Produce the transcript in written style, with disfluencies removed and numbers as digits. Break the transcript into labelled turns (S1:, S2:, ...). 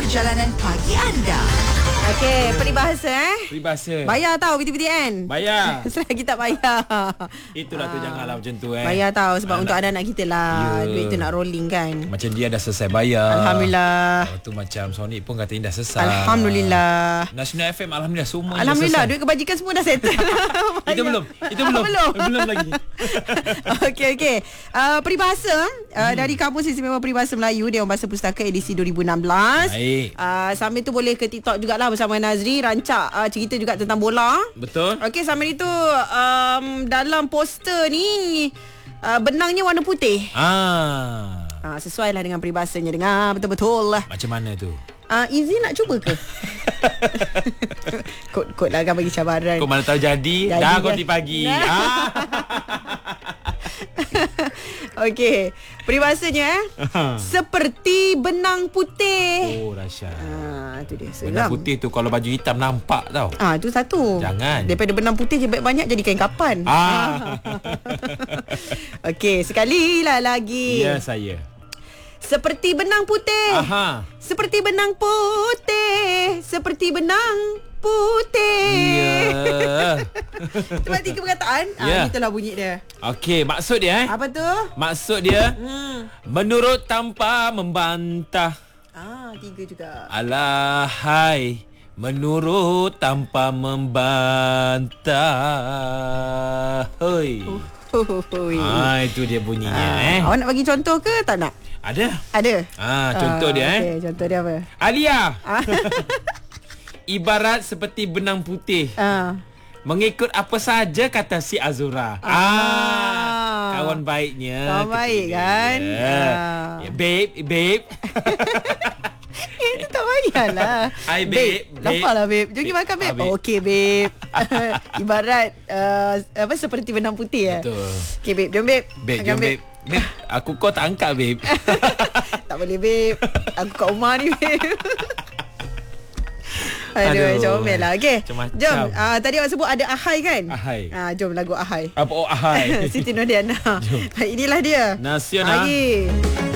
S1: perjalanan pagi anda.
S2: Okey, peribahasa
S3: Peribahasa.
S2: Bayar tau BT-BTN.
S3: Bayar.
S2: Selagi tak bayar.
S3: Itulah tu, janganlah macam tu
S2: Bayar tau sebab untuk anak-anak kita lah.
S3: Ya.
S2: Duit tu nak rolling kan.
S3: Macam dia dah selesai bayar.
S2: Alhamdulillah.
S3: Lepas tu macam Sonic pun kata dah selesai.
S2: Alhamdulillah.
S3: National FM Alhamdulillah semua
S2: Alhamdulillah,
S3: dah selesai.
S2: duit kebajikan semua dah settle.
S3: Itu belum. Belum lagi.
S2: Okey. Peribahasa dari Kamus Istimewa Peribahasa Melayu Dewan Bahasa Pustaka edisi 2016.
S3: Baik.
S2: Sambil tu boleh ke TikTok jugalah bersama Nazri rancak cerita juga tentang bola.
S3: Betul.
S2: Okey, sambil itu dalam poster ni benangnya warna putih. Sesuai lah dengan peribahasanya. Dengar betul-betul lah.
S3: Macam mana tu?
S2: Easy nak cuba ke? Kod lah kan bagi cabaran.
S3: Kau mana tahu jadi dah kau di pagi.
S2: Okey, peribahasanya seperti benang putih.
S3: Oh, dahsyat.
S2: Tu dia.
S3: Benang putih tu kalau baju hitam nampak tau.
S2: Itu satu.
S3: Jangan.
S2: Daripada benang putih je banyak jadi kain kapan. Okey, sekali lah lagi.
S3: Ya, saya.
S2: Seperti benang putih. Seperti benang putih. Seperti benang putih.
S3: Ya.
S2: Sebab 3 perkataan. Itulah bunyi dia.
S3: Okey, maksud dia
S2: Apa tu?
S3: Maksud dia menurut tanpa membantah.
S2: 3 juga.
S3: Alahai, menurut tanpa membantah. Hoi. Itu dia bunyinya.
S2: Awak nak bagi contoh ke tak nak?
S3: Ada. Contoh dia
S2: okay, contoh dia apa?
S3: Alia. Ibarat seperti benang putih. Mengikut apa saja kata si Azura. Kawan baiknya.
S2: Kawan baik kan?
S3: Babe.
S2: Itu tak payahlah.
S3: Hai babe.
S2: Lapar lah babe. Jom pergi makan babe. Okey babe. Ibarat seperti benang putih.
S3: Betul.
S2: Okey babe, jom babe.
S3: Jom babe. Babe, aku kau tak angkat babe.
S2: Tak boleh babe. Aku kat rumah ni babe. Aduh, comel lah. Okey, jom. Tadi awak sebut ada Ahai kan?
S3: Ahai.
S2: Jom lagu Ahai.
S3: Apa Ahai?
S2: Siti Nurdiana. Inilah dia.
S3: Nasional.
S2: Lagi.